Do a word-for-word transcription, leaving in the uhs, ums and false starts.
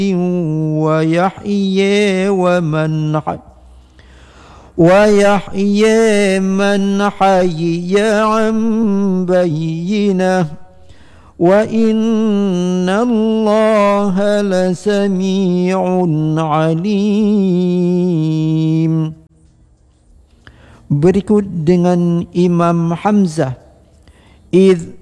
ويحيي ومن حي ويحيي من حي عن بينه وإن الله لسميع عليم. Berikut dengan Imam Hamzah. إذ